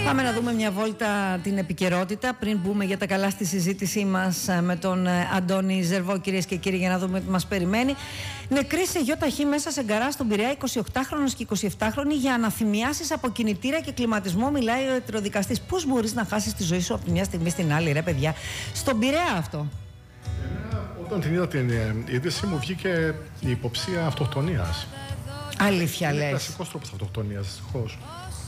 Πάμε να δούμε μια βόλτα την επικαιρότητα πριν μπούμε για τα καλά στη συζήτησή μας με τον Αντώνη Ζερβό, κυρίες και κύριοι, για να δούμε τι μας περιμένει. Νεκρή σε γιοταχή μέσα σε γκαράζ στον Πειραιά, 28χρονος και 27χρονοι για αναθυμιάσεις από κινητήρα και κλιματισμό. Μιλάει ο εταιροδικαστής. Πώς μπορείς να χάσεις τη ζωή σου από τη μια στιγμή στην άλλη, ρε παιδιά, στον Πειραιά αυτό? Όταν την είδα την είδηση, μου βγήκε η υποψία αυτοκτονίας. Αλήθεια λες? Είναι κλασικός τρόπος αυτοκτονίας, δυστυχώς.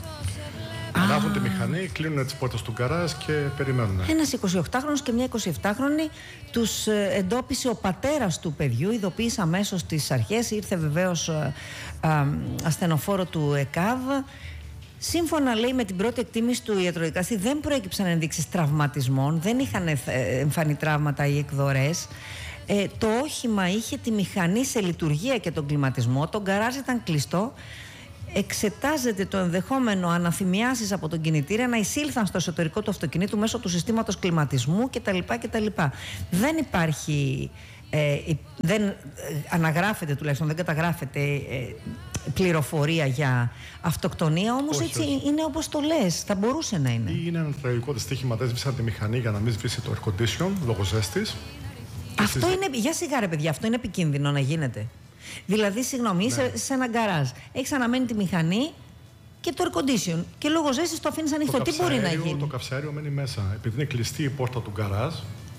Ανάβουν τη μηχανή, κλείνουν τις πόρτες του γκαράζ και περιμένουν. Ένας 28χρονος και μια 27χρονη τους εντόπισε ο πατέρας του παιδιού, ειδοποίησε αμέσως τις αρχές, ήρθε βεβαίως ασθενοφόρο του ΕΚΑΒ. Σύμφωνα, λέει, με την πρώτη εκτίμηση του ιατροδικαστή, δεν προέκυψαν ενδείξεις τραυματισμών, δεν είχαν εμφανή τραύματα ή εκδορές. Το όχημα είχε τη μηχανή σε λειτουργία και τον κλιματισμό, το γκαράζ ήταν κλειστό. Εξετάζεται το ενδεχόμενο αναθυμιάσεις από τον κινητήρα να εισήλθαν στο εσωτερικό του αυτοκινήτου μέσω του συστήματος κλιματισμού κτλ. Δεν υπάρχει, δεν αναγράφεται, τουλάχιστον δεν καταγράφεται πληροφορία για αυτοκτονία, όμως έτσι είναι όπως το λες, θα μπορούσε να είναι. Ή είναι ένα τραγικό δυστύχημα, δεν σβήσαν τη μηχανή για να μην σβήσει το air condition λόγω ζέστης. Αυτό είναι, για σιγά ρε παιδιά, αυτό είναι επικίνδυνο να γίνεται. Δηλαδή, συγγνώμη, είσαι σε ένα γκαράζ, έχεις αναμένη τη μηχανή και το air condition και λόγω ζέστης το αφήνεις ανοιχτό. Τι μπορεί να γίνει? Το καυσαέριο μένει μέσα. Επειδή είναι κλειστή η πόρτα του γκαράζ.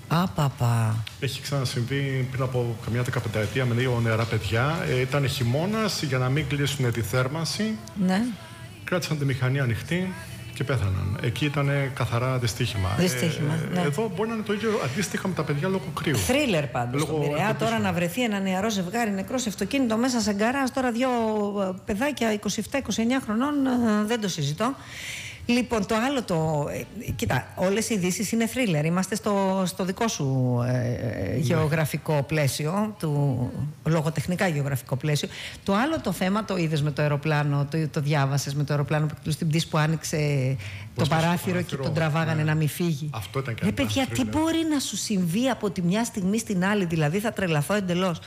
Παπα. Έχει ξανασυμβεί πριν από καμιά 15ετία με δύο νεαρά παιδιά. Ήταν χειμώνας, για να μην κλείσουν τη θέρμανση. Ναι. Κράτησαν τη μηχανή ανοιχτή και πέθαναν. Εκεί ήταν καθαρά δυστύχημα. Ναι. Εδώ μπορεί να είναι το ίδιο αντίστοιχα με τα παιδιά λόγω κρύου. Θρίλερ πάντως στον Πειραιά. Τώρα να βρεθεί ένα νεαρό ζευγάρι νεκρό σε αυτοκίνητο μέσα σε γκαράζ. Τώρα δύο παιδάκια 27-29 χρονών, δεν το συζητώ. Λοιπόν, το άλλο κοίτα, όλες οι ειδήσεις είναι θρίλερ. Είμαστε στο δικό σου γεωγραφικό πλαίσιο, λογοτεχνικά γεωγραφικό πλαίσιο. Το άλλο το θέμα το είδες με το αεροπλάνο, το διάβασες με το αεροπλάνο στην πτήση που άνοιξε το παράθυρο και τον τραβάγανε να μην φύγει. Αυτό ήταν και παιδιά, τι μπορεί να σου συμβεί από τη μια στιγμή στην άλλη? Δηλαδή θα τρελαθώ εντελώς.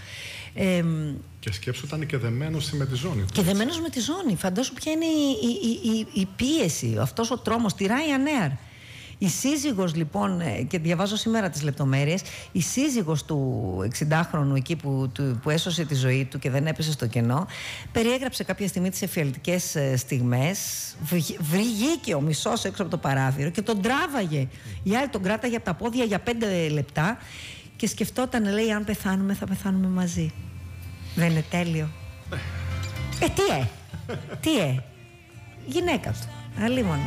Και σκέψου, ήταν και δεμένος με τη ζώνη. Και δεμένος με τη ζώνη. Φαντάσου ποια είναι η πίεση, αυτός ο τρόμος, τη Ryanair. Η σύζυγος, λοιπόν, και διαβάζω σήμερα τις λεπτομέρειες, η σύζυγος του 60χρονου εκεί που έσωσε τη ζωή του και δεν έπεσε στο κενό, περιέγραψε κάποια στιγμή τις εφιαλτικές στιγμές. Βγήκε ο μισός έξω από το παράθυρο και τον τράβαγε. Η άλλη τον κράταγε από τα πόδια για 5 λεπτά και σκεφτόταν, λέει, αν πεθάνουμε θα πεθάνουμε μαζί. Δεν είναι τέλειο? Τι γυναίκα του, αλίμονο.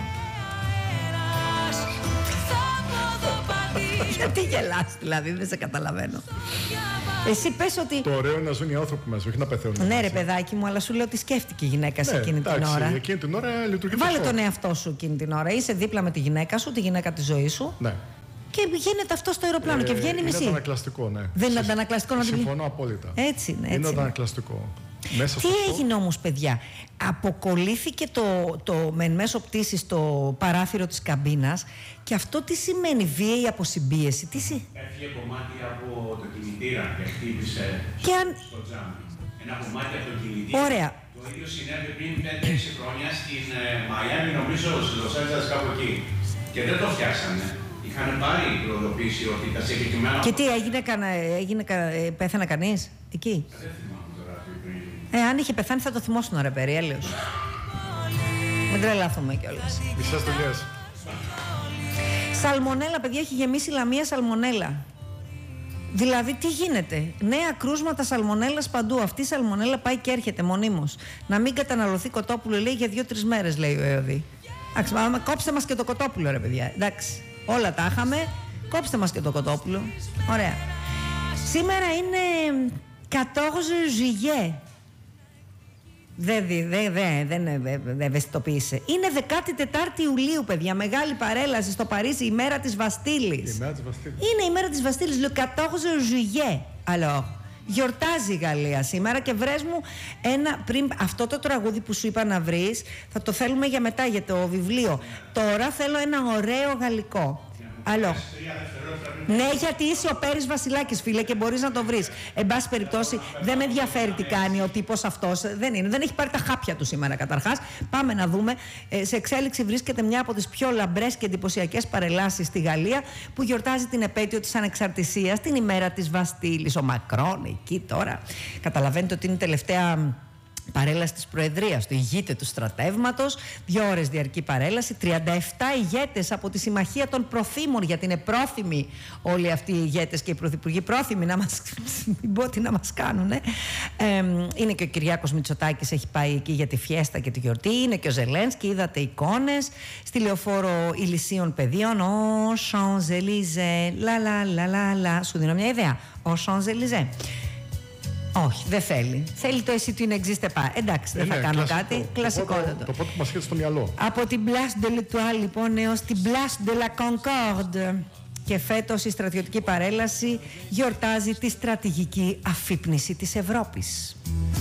Γιατί γελάς δηλαδή, δεν σε καταλαβαίνω. Εσύ πες ότι... Το ωραίο είναι να ζουν οι άνθρωποι μας, όχι να πεθαίνουν. Ναι ρε παιδάκι μου, αλλά σου λέω ότι σκέφτηκε η γυναίκα σε εκείνη την ώρα. Εκείνη την ώρα λειτουργεί. Βάλε τον εαυτό σου εκείνη την ώρα. Είσαι δίπλα με τη γυναίκα σου, τη γυναίκα της ζωής σου. Ναι. Και γίνεται αυτό στο αεροπλάνο και βγαίνει μισή. Είναι αντανακλαστικό, ναι. Δεν είναι αντανακλαστικό να την πει? Συμφωνώ απόλυτα. Έτσι είναι. Είναι αντανακλαστικό. Τι έγινε όμως, παιδιά? Αποκολλήθηκε με μέσω πτήσης το παράθυρο της καμπίνας και αυτό τι σημαίνει? Βίαιη αποσυμπίεση? Έφυγε κομμάτι από το κινητήρα και χτύπησε στο τζάμι. Ένα κομμάτι από το κινητήρα. Ωραία. Το ίδιο συνέβη πριν 5-6 χρόνια στην Μαϊάμι, νομίζω, στους Λος Άντζελες, κάπου εκεί. Και δεν το φτιάξανε. Είχαν πάρει προειδοποίηση ότι τα συγκεκριμένα... Και τι πέθανε κανείς εκεί? Αν είχε πεθάνει θα το θυμόσουν, ρε περί, έλεος. Μην τρελαθούμε κιόλας. Μισές δουλειές. Σαλμονέλα, παιδιά, έχει γεμίσει η Λαμία σαλμονέλα. Δηλαδή, τι γίνεται? Νέα κρούσματα σαλμονέλας παντού. Αυτή η σαλμονέλα πάει και έρχεται μονίμως. Να μην καταναλωθεί κοτόπουλο, λέει, για 2-3 μέρες, λέει ο ΕΟΔΗ. Κόψτε μας και το κοτόπουλο, ρε παιδιά. Εντάξει, όλα τα είχαμε. Κόψτε μας και το κοτόπουλο. Ωραία. Σήμερα είναι 14 Juillet. Δεν ευαισθητοποίησε. Είναι 14η Ιουλίου, παιδιά. Μεγάλη παρέλαση στο Παρίσι, η μέρα της Βαστίλης. Είναι η μέρα της Βαστίλης. Le 14 Juillet. Alors, γιορτάζει η Γαλλία σήμερα και βρες μου πριν αυτό το τραγούδι που σου είπα να βρεις, θα το θέλουμε για μετά, για το βιβλίο. Τώρα θέλω ένα ωραίο γαλλικό. Alors. Ναι, γιατί είσαι ο Πέρης Βασιλάκης, φίλε, και μπορείς να το βρεις. Εν πάση περιπτώσει, δεν με ενδιαφέρει τι κάνει ο τύπος αυτός. Δεν έχει πάρει τα χάπια του σήμερα, καταρχάς. Πάμε να δούμε. Σε εξέλιξη βρίσκεται μια από τις πιο λαμπρές και εντυπωσιακές παρελάσεις στη Γαλλία, που γιορτάζει την επέτειο της ανεξαρτησίας, την ημέρα της Βαστίλης. Ο Μακρόν εκεί τώρα. Καταλαβαίνετε ότι είναι η τελευταία παρέλαση της Προεδρίας, του ηγείται του στρατεύματος. 2 ώρες διαρκεί παρέλαση. 37 ηγέτες από τη Συμμαχία των Προθήμων, γιατί είναι πρόθυμοι όλοι αυτοί οι ηγέτες και οι πρωθυπουργοί, πρόθυμοι να μας, μην πω τι να μας κάνουν. Είναι και ο Κυριάκος Μητσοτάκης, έχει πάει εκεί για τη φιέστα και τη γιορτή. Είναι και ο Ζελένσκι, είδατε εικόνες. Στη λεωφόρο Ηλυσίων Παιδείων, ο Champs-Élysées. Λα. Σου δίνω μια ιδέα. Ο Champs-Élysées. Όχι, δεν θέλει. Θέλει το εσύ του n'existe pas. Εντάξει, δεν θα κάνω κάτι. Κλασικότατο. Το πρώτο που μας έρχεται στο μυαλό. Από την Place de l'Étoile, λοιπόν, έως την Place de la Concorde. Και φέτος η στρατιωτική παρέλαση γιορτάζει τη στρατηγική αφύπνιση της Ευρώπης.